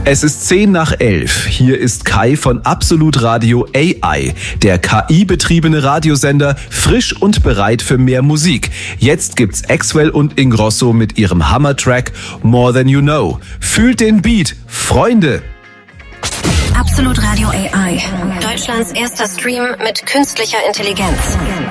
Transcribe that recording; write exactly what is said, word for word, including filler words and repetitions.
Es ist zehn nach elf. Hier ist Kai von Absolut Radio A I, der K I-betriebene Radiosender, frisch und bereit für mehr Musik. Jetzt gibt's Axwell und Ingrosso mit ihrem Hammer-Track More Than You Know. Fühlt den Beat, Freunde! Absolut Radio A I, Deutschlands erster Stream mit künstlicher Intelligenz.